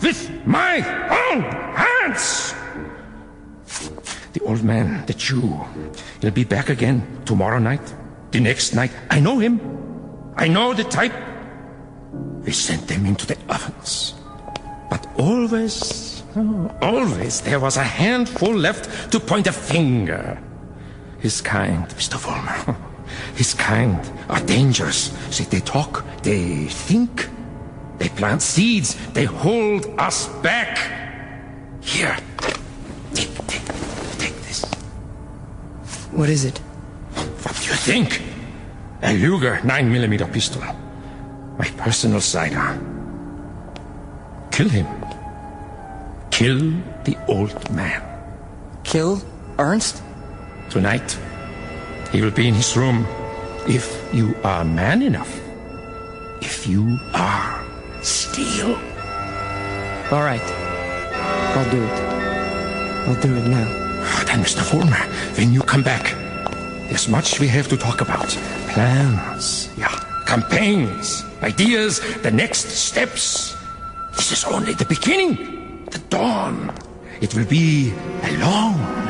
with my own hands. The old man, the Jew, he'll be back again tomorrow night, the next night. I know him. I know the type. We sent them into the ovens. But always there was a handful left to point a finger. His kind, Mr. Vollmer, his kind are dangerous. See, they talk, they think, they plant seeds, they hold us back. Here, take this. What is it? What do you think? A Luger 9mm pistol. My personal sidearm. Kill him. Kill the old man. Kill Ernst? Tonight, he will be in his room. If you are man enough. If you are steel. All right. I'll do it. I'll do it now. Then, Mr. Vollmer, when you come back, there's much we have to talk about. Plans, yeah, campaigns, ideas, the next steps. This is only the beginning, the dawn. It will be a long